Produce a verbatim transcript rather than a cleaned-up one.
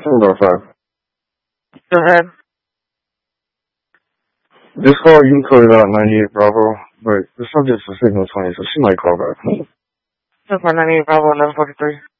Hold on, five. Go ahead. This call, you can call it out ninety-eight Bravo, but the subject's a signal twenty, so she might call back. That's my ninety-eight Bravo eleven forty-three.